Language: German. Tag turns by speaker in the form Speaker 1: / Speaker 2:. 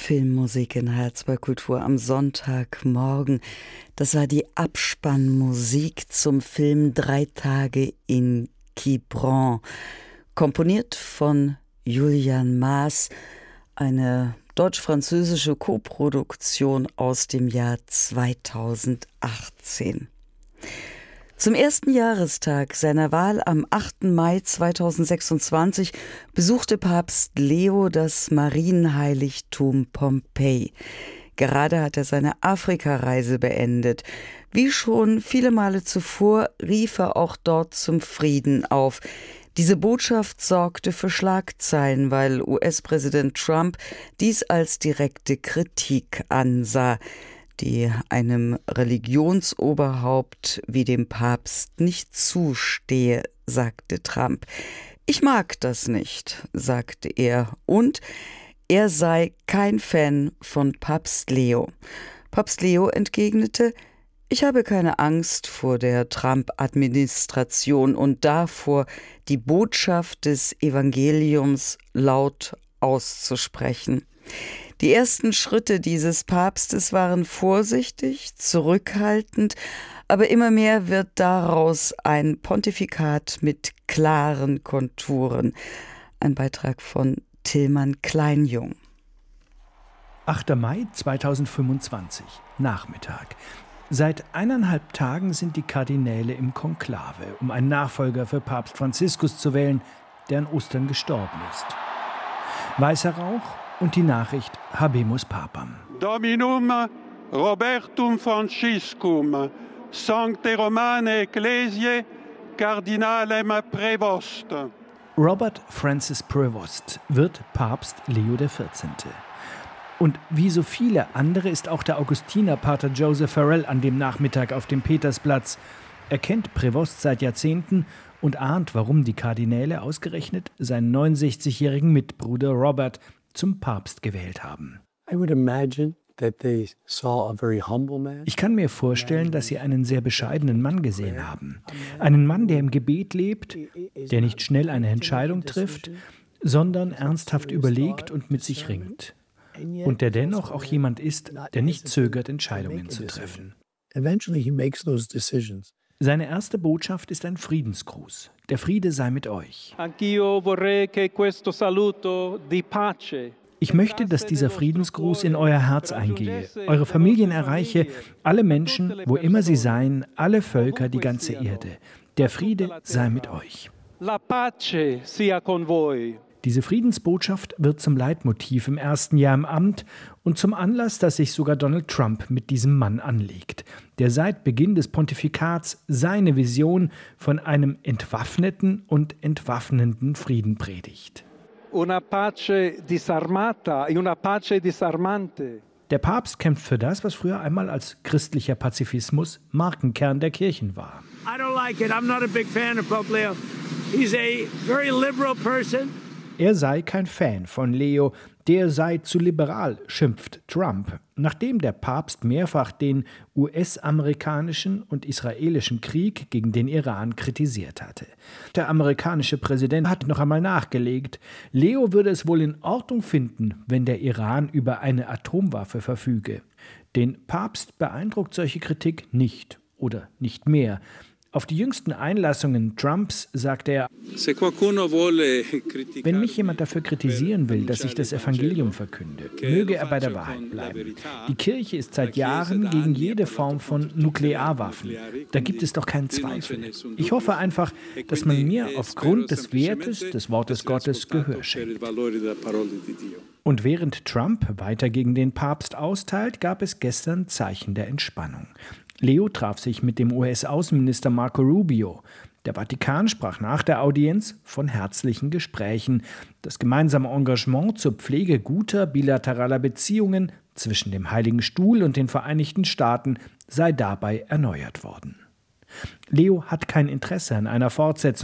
Speaker 1: Filmmusik in HR2 Kultur am Sonntagmorgen. Das war die Abspannmusik zum Film 3 Tage in Quiberon, komponiert von Julian Maas, eine deutsch-französische Koproduktion aus dem Jahr 2018. Zum ersten Jahrestag seiner Wahl am 8. Mai 2026 besuchte Papst Leo das Marienheiligtum Pompeji. Gerade hat er seine Afrikareise beendet. Wie schon viele Male zuvor rief er auch dort zum Frieden auf. Diese Botschaft sorgte für Schlagzeilen, weil US-Präsident Trump dies als direkte Kritik ansah, die einem Religionsoberhaupt wie dem Papst nicht zustehe, sagte Trump. Ich mag das nicht, sagte er, und er sei kein Fan von Papst Leo. Papst Leo entgegnete: Ich habe keine Angst vor der Trump-Administration und davor, die Botschaft des Evangeliums laut auszusprechen. Die ersten Schritte dieses Papstes waren vorsichtig, zurückhaltend, aber immer mehr wird daraus ein Pontifikat mit klaren Konturen. Ein Beitrag von Tillmann Kleinjung.
Speaker 2: 8. Mai 2025, Nachmittag. Seit 1,5 Tagen sind die Kardinäle im Konklave, um einen Nachfolger für Papst Franziskus zu wählen, der an Ostern gestorben ist. Weißer Rauch und die Nachricht Habemus Papam.
Speaker 3: Dominum Robertum Franciscum, Sancte Romane Ecclesiae, Cardinalem Prevost.
Speaker 2: Robert Francis Prevost wird Papst Leo XIV. Und wie so viele andere ist auch der Augustinerpater Joseph Farrell an dem Nachmittag auf dem Petersplatz. Er kennt Prevost seit Jahrzehnten und ahnt, warum die Kardinäle ausgerechnet seinen 69-jährigen Mitbruder Robert zum Papst gewählt haben. Ich kann mir vorstellen, dass sie einen sehr bescheidenen Mann gesehen haben. Einen Mann, der im Gebet lebt, der nicht schnell eine Entscheidung trifft, sondern ernsthaft überlegt und mit sich ringt. Und der dennoch auch jemand ist, der nicht zögert, Entscheidungen zu treffen. Seine erste Botschaft ist ein Friedensgruß. Der Friede sei mit euch. Ich möchte, dass dieser Friedensgruß in euer Herz eingehe, eure Familien erreiche, alle Menschen, wo immer sie seien, alle Völker, die ganze Erde. Der Friede sei mit euch. Diese Friedensbotschaft wird zum Leitmotiv im ersten Jahr im Amt und zum Anlass, dass sich sogar Donald Trump mit diesem Mann anlegt, der seit Beginn des Pontifikats seine Vision von einem entwaffneten und entwaffnenden Frieden predigt.
Speaker 4: Una pace disarmata e una pace disarmante.
Speaker 2: Der Papst kämpft für das, was früher einmal als christlicher Pazifismus Markenkern der Kirchen war.
Speaker 5: I don't like it. I'm not a big fan of Pope Leo. He's a very liberal person.
Speaker 2: Er sei kein Fan von Leo, der sei zu liberal, schimpft Trump, nachdem der Papst mehrfach den US-amerikanischen und israelischen Krieg gegen den Iran kritisiert hatte. Der amerikanische Präsident hat noch einmal nachgelegt, Leo würde es wohl in Ordnung finden, wenn der Iran über eine Atomwaffe verfüge. Den Papst beeindruckt solche Kritik nicht oder nicht mehr. Auf die jüngsten Einlassungen Trumps sagt er: Wenn mich jemand dafür kritisieren will, dass ich das Evangelium verkünde, möge er bei der Wahrheit bleiben. Die Kirche ist seit Jahren gegen jede Form von Nuklearwaffen. Da gibt es doch keinen Zweifel. Ich hoffe einfach, dass man mir aufgrund des Wertes des Wortes Gottes Gehör schenkt. Und während Trump weiter gegen den Papst austeilt, gab es gestern Zeichen der Entspannung. Leo traf sich mit dem US-Außenminister Marco Rubio. Der Vatikan sprach nach der Audienz von herzlichen Gesprächen. Das gemeinsame Engagement zur Pflege guter bilateraler Beziehungen zwischen dem Heiligen Stuhl und den Vereinigten Staaten sei dabei erneuert worden. Leo hat kein Interesse an einer Fortsetzung